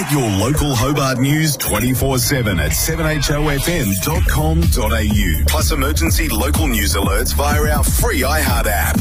Get your local Hobart news 24/7 at 7hofm.com.au. Plus emergency local news alerts via our free iHeart app.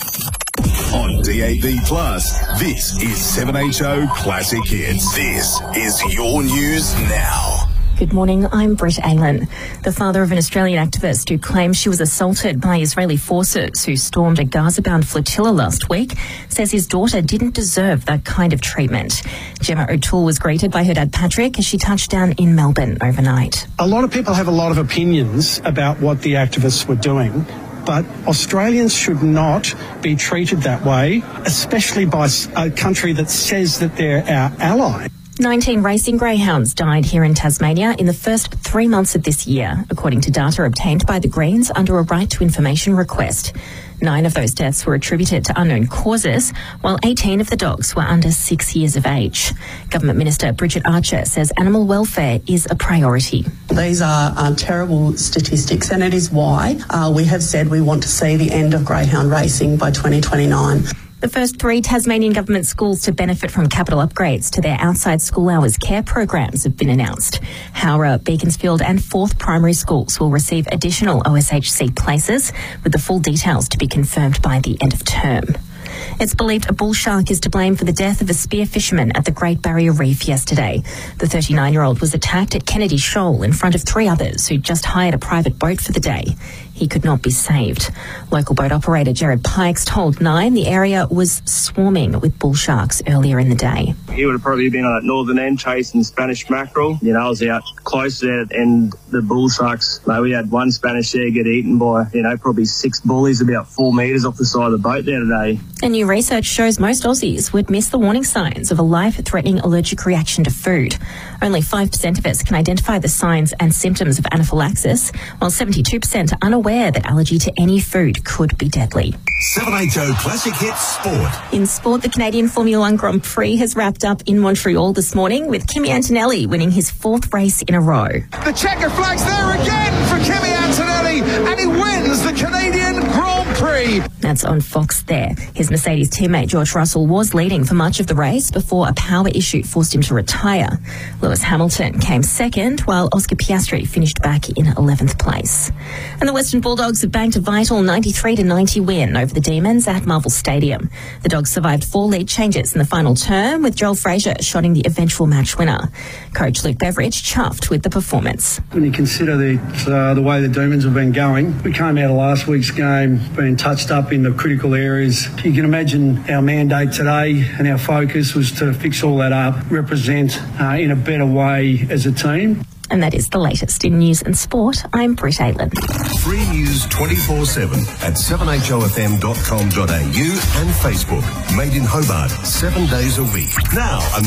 On DAB+, this is 7HO Classic Hits. This is your news now. Good morning, I'm Britt Allen. The father of an Australian activist who claims she was assaulted by Israeli forces who stormed a Gaza-bound flotilla last week says his daughter didn't deserve that kind of treatment. Gemma O'Toole was greeted by her dad Patrick as she touched down in Melbourne overnight. A lot of people have a lot of opinions about what the activists were doing, but Australians should not be treated that way, especially by a country that says that they're our ally. 19 racing greyhounds died here in Tasmania in the first 3 months of this year, according to data obtained by the Greens under a right to information request. 9 of those deaths were attributed to unknown causes, while 18 of the dogs were under 6 years of age. Government Minister Bridget Archer says animal welfare is a priority. These are terrible statistics, and it is why we have said we want to see the end of greyhound racing by 2029. The first 3 Tasmanian government schools to benefit from capital upgrades to their outside school hours care programs have been announced. Howrah, Beaconsfield and Forth primary schools will receive additional OSHC places, with the full details to be confirmed by the end of term. It's believed a bull shark is to blame for the death of a spear fisherman at the Great Barrier Reef yesterday. The 39-year-old was attacked at Kennedy Shoal in front of 3 others who'd just hired a private boat for the day. He could not be saved. Local boat operator Jared Pikes told Nine the area was swarming with bull sharks earlier in the day. He would have probably been on that northern end chasing Spanish mackerel. I was out close there, and the bull sharks, we had one Spanish there get eaten by, probably 6 bullies about 4 metres off the side of the boat there today. And new research shows most Aussies would miss the warning signs of a life-threatening allergic reaction to food. Only 5% of us can identify the signs and symptoms of anaphylaxis, while 72% are unaware that allergy to any food could be deadly. 7HO Classic Hits Sport. In sport, the Canadian Formula One Grand Prix has wrapped up in Montreal this morning, with Kimi Antonelli winning his 4th race in a row. The checker flag's there again for Kimi Antonelli, and he wins the Canadian Grand Prix. That's on Fox there. His Mercedes teammate George Russell was leading for much of the race before a power issue forced him to retire. Lewis Hamilton came second, while Oscar Piastri finished back in 11th place. And the Western Bulldogs have banked a vital 93-90 win over the Demons at Marvel Stadium. The Dogs survived 4 lead changes in the final term, with Joel Frazier shotting the eventual match winner. Coach Luke Beveridge chuffed with the performance. When you consider the way the Demons have been going, we came out of last week's game being touched up in the critical areas. You can imagine our mandate today and our focus was to fix all that up, represent in a better way as a team. And that is the latest in news and sport. I'm Britt Allen. Free news 24/7 at 7hofm.com.au and Facebook. Made in Hobart 7 days a week. Now,